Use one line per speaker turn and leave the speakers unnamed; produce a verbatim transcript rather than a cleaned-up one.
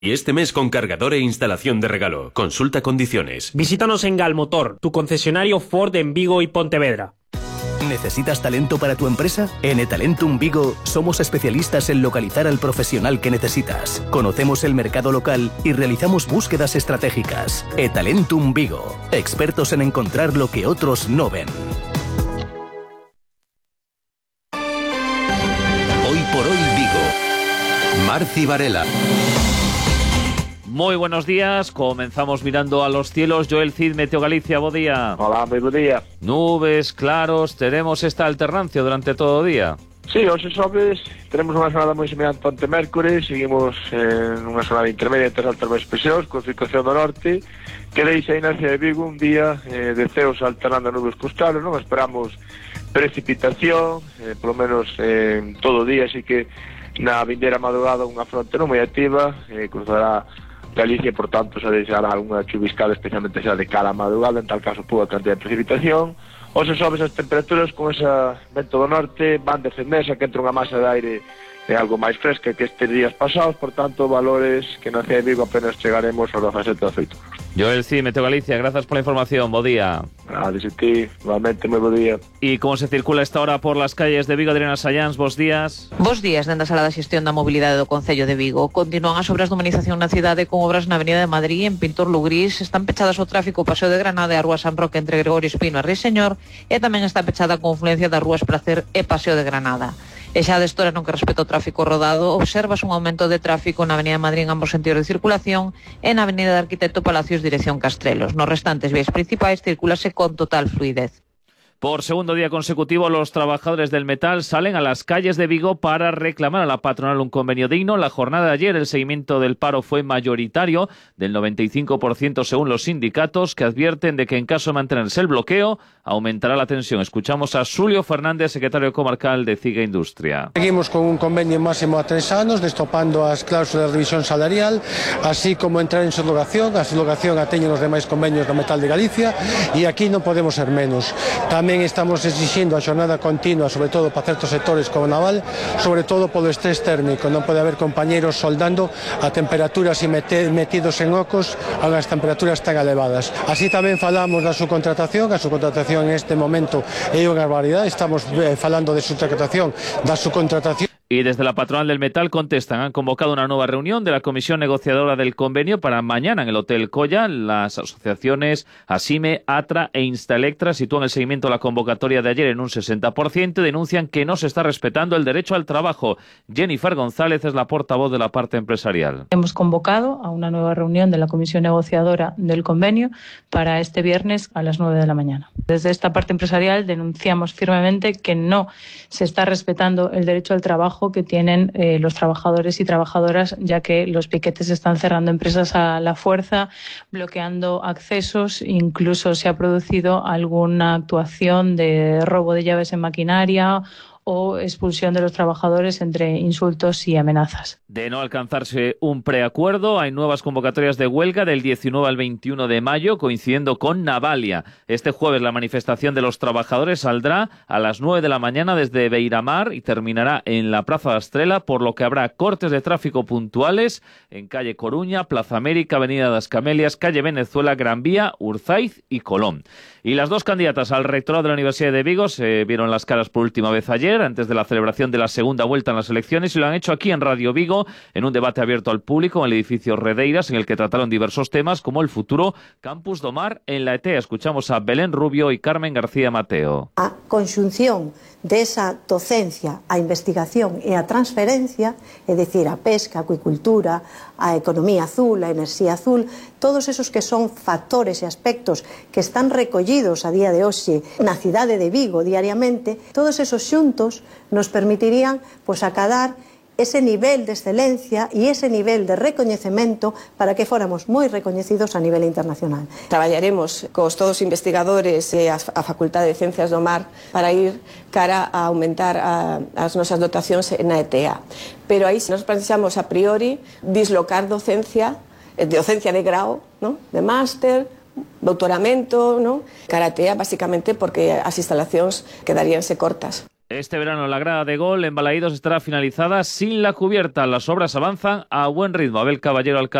Y este mes con cargador e instalación de regalo. Consulta condiciones.
Visítanos en Galmotor, tu concesionario Ford en Vigo y Pontevedra.
¿Necesitas talento para tu empresa? En eTalentum Vigo somos especialistas en localizar al profesional que necesitas. Conocemos el mercado local y realizamos búsquedas estratégicas. eTalentum Vigo, expertos en encontrar lo que otros no ven.
Hoy por hoy Vigo. Marci Varela.
Moi buenos días, comenzamos mirando a los cielos. Joel Cid, Meteo Galicia, bo día.
Hola, moi bo día.
Nubes, claros, teremos esta alternancia durante todo o día.
Sí, hoxe sobres, tenemos unha jornada moi semellante ante mércores, seguimos en unha jornada intermedia entre as altas máis presións, con circulación do norte, que deixa a inercia de Vigo un día eh, de ceos alternando nubes costables, non esperamos precipitación, eh, polo menos eh, todo o día, así que na vindeira madrugada unha fronte non moi activa, eh, cruzará Galicia, por tanto, se deixará unha chuviscada especialmente xa de cara a madrugada, en tal caso puga cantidad de precipitación. Hoxe sobes as temperaturas con ese vento do norte, van descenderse, que entra unha masa de aire de algo máis fresca que estes días pasados, por tanto, valores que na cidade de Vigo apenas chegaremos aos dezasete dezasete.
Joel Cid, Meteo Galicia, gracias por la información, bo día.
Gracias a ti, igualmente, moi bo día.
¿Y cómo se circula esta hora por las calles de Vigo? Adriana Sayáns, bos días.
Bos días, dende a Sala da Xestión da Mobilidade do Concello de Vigo. Continúan as obras de humanización na cidade con obras na Avenida de Madrid, en Pintor Lugrís. Están pechadas o tráfico o Paseo de Granada e a Rúa San Roque entre Gregorio Espino e Riseñor, e tamén está pechada a confluencia das Rúas Pracer e Paseo de Granada. E xa destora no que respecta ao tráfico rodado, observas un aumento de tráfico na Avenida de Madrid en ambos sentidos de circulación e na Avenida de Arquitecto Palacios dirección Castrelos. Nos restantes vías principais circulase con total fluidez.
Por segundo día consecutivo, los trabajadores del metal salen a las calles de Vigo para reclamar a la patronal un convenio digno. La jornada de ayer, el seguimiento del paro fue mayoritario, del noventa y cinco por ciento según los sindicatos, que advierten de que en caso de mantenerse el bloqueo, aumentará la tensión. Escuchamos a Xulio Fernández, secretario comarcal de CIGA Industria.
Seguimos con un convenio máximo a tres anos, destopando as cláusulas de revisión salarial, así como entrar en subrogación. A subrogación a teñen os demais convenios do metal de Galicia, e aquí non podemos ser menos. Tamén Tamén estamos exigindo a xornada continua, sobre todo para certos sectores como naval, sobre todo polo estrés térmico. Non pode haber compañeiros soldando a temperaturas e metidos en ocos a as temperaturas tan elevadas. Así tamén falamos da subcontratación. A subcontratación en este momento é unha barbaridade. Estamos falando de subcontratación, da subcontratación.
Y desde la patronal del metal contestan, han convocado una nueva reunión de la comisión negociadora del convenio para mañana en el Hotel Colla. Las asociaciones Asime, Atra e Instaelectra sitúan el seguimiento de la convocatoria de ayer en un sesenta por ciento y denuncian que no se está respetando el derecho al trabajo. Jennifer González es la portavoz de la parte empresarial.
Hemos convocado a una nueva reunión de la comisión negociadora del convenio para este viernes a las nueve de la mañana. Desde esta parte empresarial denunciamos firmemente que no se está respetando el derecho al trabajo que tienen eh, los trabajadores y trabajadoras, ya que los piquetes están cerrando empresas a la fuerza, bloqueando accesos, incluso se ha producido alguna actuación de robo de llaves en maquinaria o expulsión de los trabajadores entre insultos y amenazas.
De no alcanzarse un preacuerdo, hay nuevas convocatorias de huelga del diecinueve al veintiuno de mayo, coincidiendo con Navalia. Este jueves la manifestación de los trabajadores saldrá a las nueve de la mañana desde Beiramar y terminará en la Plaza da Estrela, por lo que habrá cortes de tráfico puntuales en calle Coruña, Plaza América, Avenida das Camelias, calle Venezuela, Gran Vía, Urzaiz y Colón. Y las dos candidatas al rectorado de la Universidad de Vigo se vieron las caras por última vez ayer, antes de la celebración de la segunda vuelta en las elecciones, y lo han hecho aquí en Radio Vigo, en un debate abierto al público en el edificio Redeiras, en el que trataron diversos temas como el futuro Campus do Mar en la E T E A. Escuchamos a Belén Rubio y Carmen García Mateo.
A conxunción desa docencia, a investigación e a transferencia, é dicir, a pesca, a acuicultura, a economía azul, a enerxía azul, todos esos que son factores e aspectos que están recollidos a día de hoxe na cidade de Vigo diariamente, todos esos xuntos nos permitirían pois, acadar ese nivel de excelencia e ese nivel de recoñecemento para que fóramos moi recoñecidos a nivel internacional.
Traballaremos cos todos os investigadores e a, a Facultade de Ciencias do Mar para ir cara a aumentar a, as nosas dotacións na E T E A. Pero aí nos precisamos a priori dislocar docencia, docencia de grau, ¿no? De máster, doutoramento, ¿no? Cara a E T E A, basicamente porque as instalacións quedaríanse cortas.
Este verano la grada de Gol en Balaídos estará finalizada sin la cubierta. Las obras avanzan a buen ritmo. Abel Caballero, alcalde.